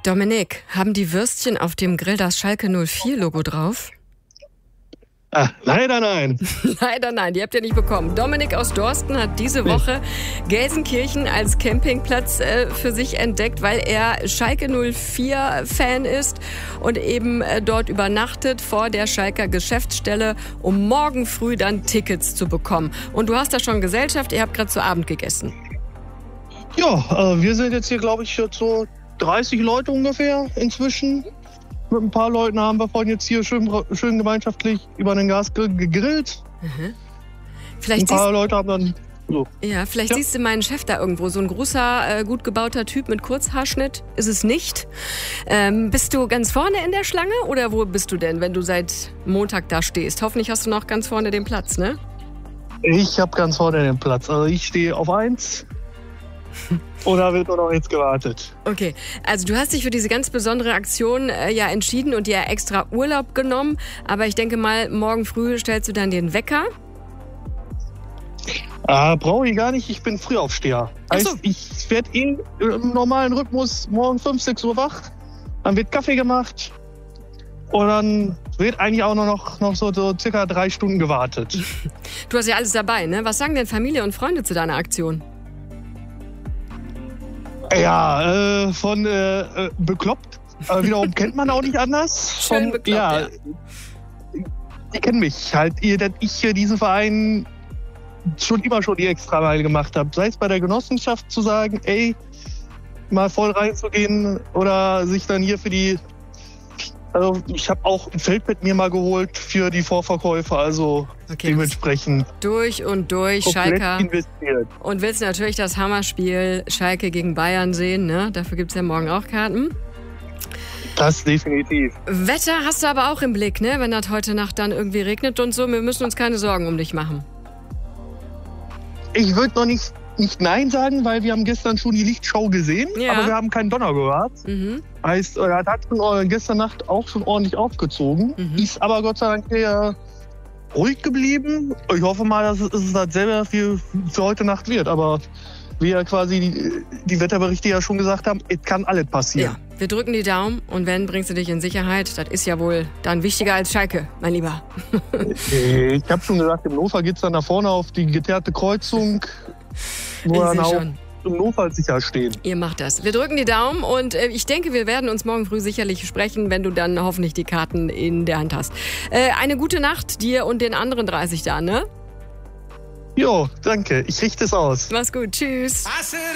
Dominik, haben die Würstchen auf dem Grill das Schalke 04-Logo drauf? Leider nein. Leider nein, die habt ihr nicht bekommen. Dominik aus Dorsten hat diese Woche Gelsenkirchen als Campingplatz für sich entdeckt, weil er Schalke 04-Fan ist und eben dort übernachtet vor der Schalker Geschäftsstelle, um morgen früh dann Tickets zu bekommen. Und du hast da schon Gesellschaft, ihr habt gerade zu Abend gegessen. Ja, wir sind jetzt hier, glaube ich, so 30 Leute ungefähr inzwischen. Mit ein paar Leuten haben wir vorhin jetzt hier schön gemeinschaftlich über den Gasgrill gegrillt. Mhm. Ein paar Leute haben dann so. Ja, vielleicht siehst du meinen Chef da irgendwo. So ein großer, gut gebauter Typ mit Kurzhaarschnitt ist es nicht. Bist du ganz vorne in der Schlange oder wo bist du denn, wenn du seit Montag da stehst? Hoffentlich hast du noch ganz vorne den Platz, ne? Ich habe ganz vorne den Platz. Also ich stehe auf 1. Oder wird nur noch jetzt gewartet? Okay, also du hast dich für diese ganz besondere Aktion ja entschieden und dir extra Urlaub genommen. Aber ich denke mal, morgen früh stellst du dann den Wecker. Brauche ich gar nicht, ich bin Frühaufsteher. Ach so. Heißt, ich werde im normalen Rhythmus morgen 5, 6 Uhr wach. Dann wird Kaffee gemacht. Und dann wird eigentlich auch noch so circa 3 Stunden gewartet. Du hast ja alles dabei, ne? Was sagen denn Familie und Freunde zu deiner Aktion? Ja, von bekloppt. Aber wiederum kennt man auch nicht anders. Schön bekloppt, ja. Die kennen mich halt, dass ich hier diesen Verein schon die Extrameile gemacht habe. Sei es bei der Genossenschaft zu sagen, ey, mal voll reinzugehen oder sich dann hier für die... Also ich habe auch ein Feldbett mir mal geholt für die Vorverkäufe, also okay, dementsprechend durch und durch Schalker investiert. Und willst natürlich das Hammerspiel Schalke gegen Bayern sehen, ne? Dafür gibt's ja morgen auch Karten. Das definitiv. Wetter hast du aber auch im Blick, ne? Wenn das heute Nacht dann irgendwie regnet und so, wir müssen uns keine Sorgen um dich machen. Ich würde noch nicht Nein sagen, weil wir haben gestern schon die Lichtshow gesehen, aber wir haben keinen Donner gehört. Mhm. Heißt, er hat gestern Nacht auch schon ordentlich aufgezogen, ist aber Gott sei Dank eher ruhig geblieben. Ich hoffe mal, dass es dasselbe für heute Nacht wird, aber wie ja quasi die Wetterberichte ja schon gesagt haben, es kann alles passieren. Ja, wir drücken die Daumen und wenn, bringst du dich in Sicherheit. Das ist ja wohl dann wichtiger als Schalke, mein Lieber. Ich habe schon gesagt, im Notfall geht es dann nach vorne auf die geteerte Kreuzung, wo dann auch im Notfall sicher stehen. Ihr macht das. Wir drücken die Daumen und ich denke, wir werden uns morgen früh sicherlich sprechen, wenn du dann hoffentlich die Karten in der Hand hast. Eine gute Nacht dir und den anderen 30 da, ne? Jo, danke. Ich richte es aus. Mach's gut. Tschüss.